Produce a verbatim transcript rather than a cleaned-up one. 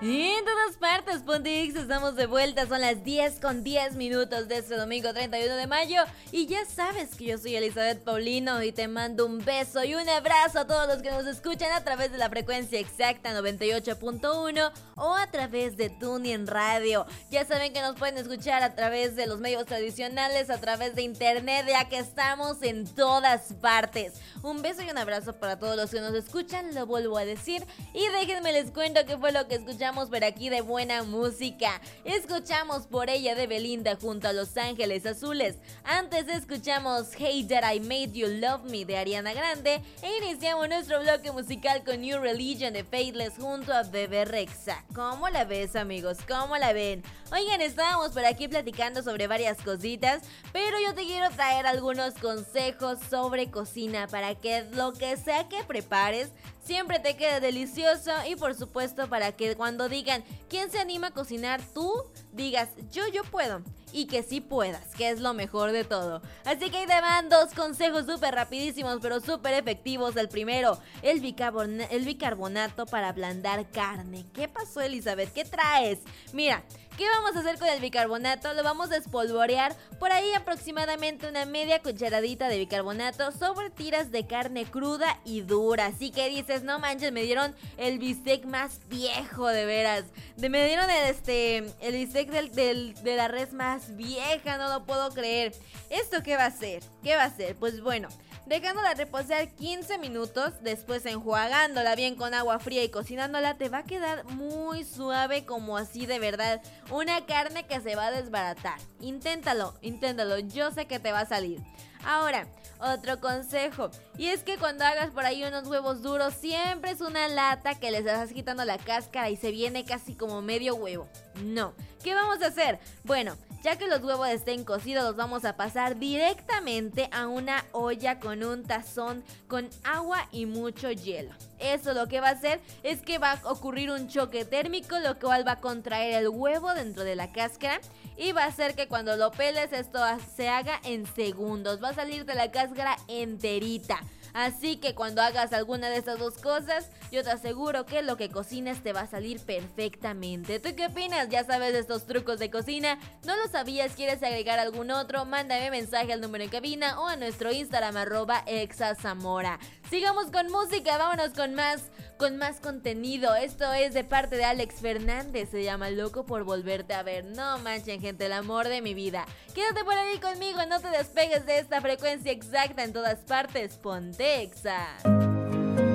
Y en todas partes, Pontix, estamos de vuelta, son las diez con diez minutos de este domingo treinta y uno de mayo. Y ya sabes que yo soy Elizabeth Paulino y te mando un beso y un abrazo a todos los que nos escuchan a través de la frecuencia exacta noventa y ocho punto uno o a través de TuneIn Radio. Ya saben que nos pueden escuchar a través de los medios tradicionales, a través de internet, ya que estamos en todas partes. Un beso y un abrazo para todos los que nos escuchan, lo vuelvo a decir. Y déjenme les cuento qué fue lo que escuchamos por aquí de buena música. Escuchamos Por ella de Belinda junto a Los Ángeles Azules. Antes escuchamos Hey That I Made You Love Me de Ariana Grande. E iniciamos nuestro bloque musical con New Religion de Faithless junto a Bebe Rexha. ¿Cómo la ves, amigos? ¿Cómo la ven? Oigan, estábamos por aquí platicando sobre varias cositas, pero yo te quiero traer algunos consejos sobre cocina para que lo que sea que prepares siempre te quede delicioso y por supuesto para que cuando digan ¿quién se anima a cocinar? Tú digas yo, yo puedo. Y que sí puedas, que es lo mejor de todo. Así que ahí te van dos consejos súper rapidísimos, pero súper efectivos. El primero, el, bicarbon- el bicarbonato para ablandar carne. ¿Qué pasó, Elizabeth? ¿Qué traes? Mira, ¿qué vamos a hacer con el bicarbonato? Lo vamos a espolvorear por ahí aproximadamente una media cucharadita de bicarbonato sobre tiras de carne cruda y dura. Así que dices, no manches, me dieron el bistec más viejo, de veras. De, me dieron el, este, el bistec del, del, de la res más vieja, no lo puedo creer. ¿Esto qué va a hacer? ¿Qué va a hacer? Pues bueno, dejándola reposar quince minutos, después enjuagándola bien con agua fría y cocinándola, te va a quedar muy suave, como así de verdad, una carne que se va a desbaratar. Inténtalo, inténtalo, yo sé que te va a salir. Ahora, otro consejo, y es que cuando hagas por ahí unos huevos duros, siempre es una lata que les estás quitando la cáscara y se viene casi como medio huevo. No, ¿qué vamos a hacer? Bueno, ya que los huevos estén cocidos, los vamos a pasar directamente a una olla con un tazón con agua y mucho hielo. Eso lo que va a hacer es que va a ocurrir un choque térmico, lo cual va a contraer el huevo dentro de la cáscara y va a hacer que cuando lo peles esto se haga en segundos. Va a salir de la cáscara enterita. Así que cuando hagas alguna de estas dos cosas, yo te aseguro que lo que cocines te va a salir perfectamente. ¿Tú qué opinas? ¿Ya sabes de estos trucos de cocina? ¿No lo sabías? ¿Quieres agregar algún otro? Mándame mensaje al número en cabina o a nuestro Instagram arroba exazamora. Sigamos con música, vámonos con más, con más contenido. Esto es de parte de Alex Fernández, se llama Loco por volverte a ver. No manchen, gente, el amor de mi vida. Quédate por ahí conmigo, no te despegues de esta frecuencia exacta en todas partes. Ponte Exa.